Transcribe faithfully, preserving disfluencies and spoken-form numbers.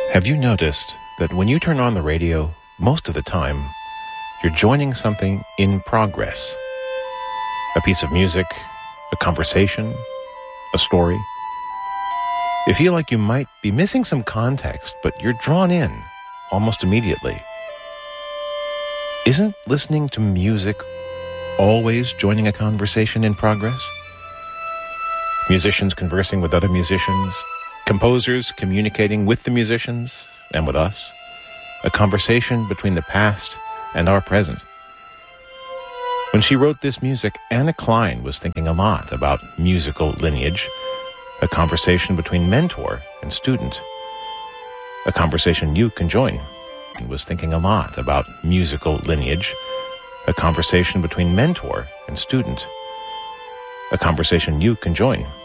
Have you noticed that when you turn on the radio, most of the time, you're joining something in progress? A piece of music, a conversation, a story. You feel like you might be missing some context, but you're drawn in almost immediately. Isn't listening to music always joining a conversation in progress? Musicians conversing with other musicians, composers communicating with the musicians and with us, a conversation between the past and our present. When she wrote this music, Anna Klein was thinking a lot about musical lineage, a conversation between mentor and student, a conversation you can join, and was thinking a lot about musical lineage, a conversation between mentor and student, a conversation you can join.